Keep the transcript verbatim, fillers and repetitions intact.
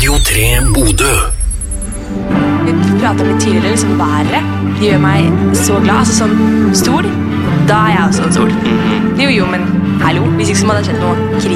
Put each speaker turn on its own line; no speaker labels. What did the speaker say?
Radio tre Bodø.
Vi pratet litt tidligere, liksom været. Det gjør meg så glad. Altså sånn stol, da er jeg også en stol. Jo, jo, men hallo, hvis ikke så må det ha skjedd noe krise.